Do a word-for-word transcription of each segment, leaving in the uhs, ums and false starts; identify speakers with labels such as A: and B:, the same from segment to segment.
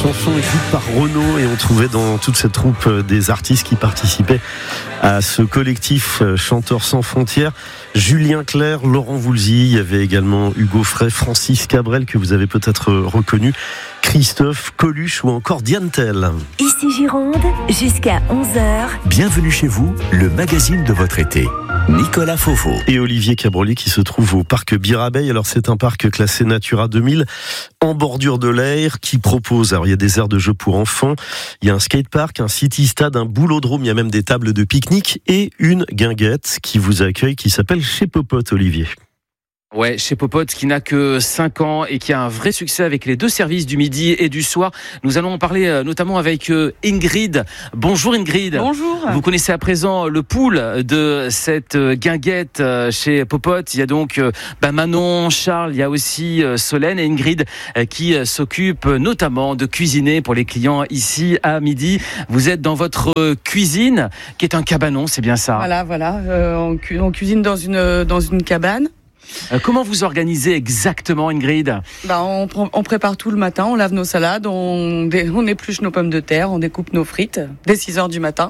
A: chanson écrite par Renaud, et on trouvait dans toute cette troupe des artistes qui participaient à ce collectif Chanteurs sans frontières. Julien Clerc, Laurent Voulzy, il y avait également Hugo Frey, Francis Cabrel que vous avez peut-être reconnu, Christophe Coluche ou encore Diane Tell.
B: Ici Gironde, jusqu'à onze heures.
C: Bienvenue chez vous, le magazine de votre été. Nicolas Fofo.
A: Et Olivier Cabrolier qui se trouve au parc Birabeil. Alors c'est un parc classé Natura deux mille en bordure de l'Aire qui propose, alors il y a des aires de jeux pour enfants, il y a un skatepark, un city-stade, un boulodrome, il y a même des tables de pique-nique et une guinguette qui vous accueille qui s'appelle Chez Popote, Olivier.
D: Ouais, chez Popote qui n'a que cinq ans et qui a un vrai succès avec les deux services du midi et du soir. Nous allons en parler notamment avec Ingrid. Bonjour Ingrid.
E: Bonjour.
D: Vous connaissez à présent le pool de cette guinguette chez Popote. Il y a donc bah, Manon, Charles, il y a aussi Solène et Ingrid qui s'occupent notamment de cuisiner pour les clients ici à midi. Vous êtes dans votre cuisine qui est un cabanon, c'est bien ça?
E: Voilà, voilà. Euh, on, cu- on cuisine dans une, dans une cabane.
D: Euh, comment vous organisez exactement, Ingrid?
E: Bah, on, pr- on prépare tout le matin, on lave nos salades, on, dé- on épluche nos pommes de terre, on découpe nos frites dès six heures du matin.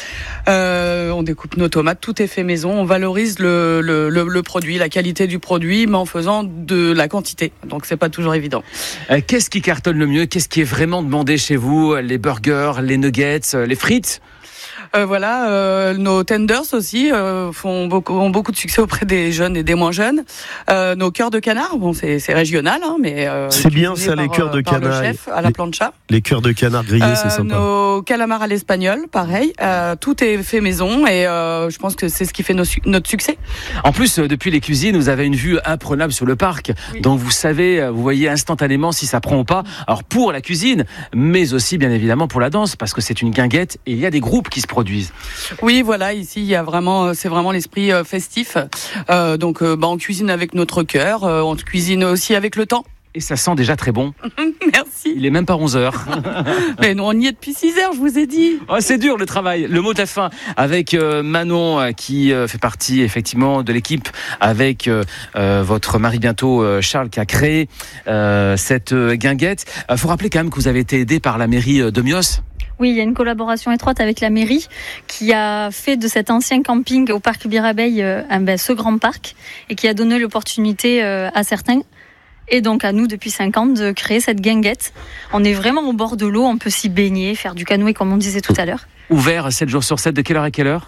E: Euh, on découpe nos tomates, tout est fait maison. On valorise le, le, le, le produit, la qualité du produit, mais en faisant de la quantité. Donc c'est pas toujours évident.
D: Euh, qu'est-ce qui cartonne le mieux? Qu'est-ce qui est vraiment demandé chez vous? Les burgers, les nuggets, les frites?
E: Euh, voilà, euh, nos tenders aussi euh, font beaucoup, ont beaucoup de succès auprès des jeunes et des moins jeunes. Euh, nos cœurs de canard, bon, c'est, c'est régional, hein, mais euh,
A: c'est bien ça, les cœurs de
E: par
A: canard.
E: Le chef à la plancha.
A: Les cœurs de canard grillés,
E: Euh,
A: c'est sympa.
E: Nos calamars à l'espagnol, pareil. Euh, tout est fait maison et euh, je pense que c'est ce qui fait nos su- notre succès.
D: En plus, euh, depuis les cuisines, vous avez une vue imprenable sur le parc.
E: Oui.
D: Donc vous savez, euh, vous voyez instantanément si ça prend ou pas. Alors pour la cuisine, mais aussi bien évidemment pour la danse, parce que c'est une guinguette et il y a des groupes qui se produisent.
E: Oui, voilà, ici il y a vraiment, c'est vraiment l'esprit euh, festif. Euh, donc, euh, bah, on cuisine avec notre cœur, euh, on cuisine aussi avec le temps.
D: Et ça sent déjà très bon.
E: Merci.
D: Il est même pas onze heures.
E: Mais nous, on y est depuis six heures, je vous ai dit.
D: Oh, c'est dur le travail. Le mot de la fin avec euh, Manon euh, qui euh, fait partie effectivement de l'équipe avec euh, euh, votre mari bientôt euh, Charles qui a créé euh, cette euh, guinguette. Il faut rappeler quand même que vous avez été aidé par la mairie euh, de Mios.
F: Oui, il y a une collaboration étroite avec la mairie qui a fait de cet ancien camping au parc Birabeil euh, un, ben, ce grand parc et qui a donné l'opportunité euh, à certains et donc à nous depuis cinq ans de créer cette guinguette. On est vraiment au bord de l'eau, on peut s'y baigner, faire du canoë comme on disait tout à l'heure.
D: Ouvert sept jours sur sept, de quelle heure à quelle heure?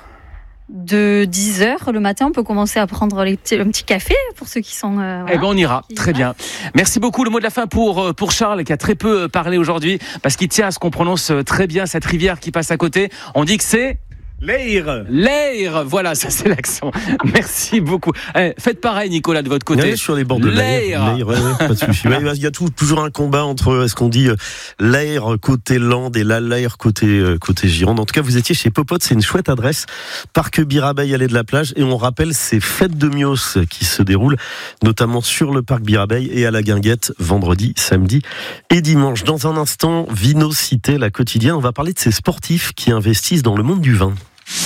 F: De dix heures le matin, on peut commencer à prendre les petits, un petit café pour ceux qui sont... Euh, voilà.
D: Eh ben on ira, très bien. Merci beaucoup. Le mot de la fin pour, pour Charles qui a très peu parlé aujourd'hui parce qu'il tient à ce qu'on prononce très bien cette rivière qui passe à côté. On dit que c'est...
A: L'Aire.
D: L'Aire, voilà, ça c'est l'accent. Merci beaucoup. Eh, faites pareil, Nicolas, de votre côté.
A: Ouais, sur les bords de l'Aire.
D: L'Aire.
A: L'Aire, ouais, ouais, pas de souci. Ouais, il y a tout, toujours un combat entre, est-ce qu'on dit euh, l'Aire côté Land et la l'Aire côté, euh, côté Gironde. En tout cas, vous étiez chez Popote, c'est une chouette adresse. Parc Birabeil, allée de la plage. Et on rappelle ces fêtes de Mios qui se déroulent notamment sur le parc Birabeil et à la Guinguette, vendredi, samedi et dimanche. Dans un instant, Vinocité, la quotidienne. On va parler de ces sportifs qui investissent dans le monde du vin.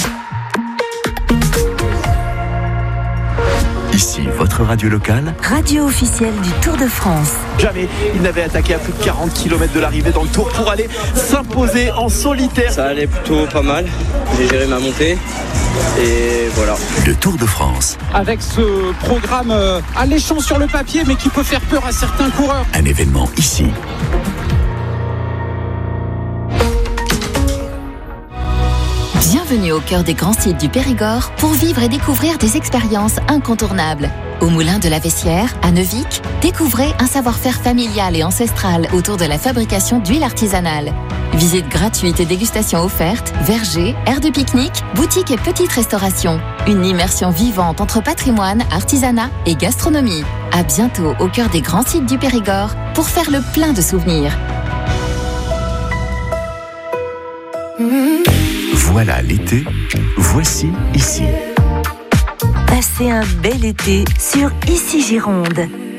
C: Ici, votre radio locale.
B: Radio officielle du Tour de France.
G: Jamais il n'avait attaqué à plus de quarante kilomètres de l'arrivée dans le Tour pour aller s'imposer en solitaire.
H: Ça allait plutôt pas mal, j'ai géré ma montée et voilà.
C: Le Tour de France.
G: Avec ce programme euh, alléchant sur le papier mais qui peut faire peur à certains coureurs.
C: Un événement ici.
I: Bienvenue au cœur des grands sites du Périgord pour vivre et découvrir des expériences incontournables. Au Moulin de la Vessière, à Neuvic, découvrez un savoir-faire familial et ancestral autour de la fabrication d'huile artisanale. Visite gratuite et dégustation offerte, vergers, aires de pique-nique, boutiques et petites restaurations. Une immersion vivante entre patrimoine, artisanat et gastronomie. À bientôt au cœur des grands sites du Périgord pour faire le plein de souvenirs.
C: Voilà l'été, voici ici.
B: Passez un bel été sur Ici Gironde.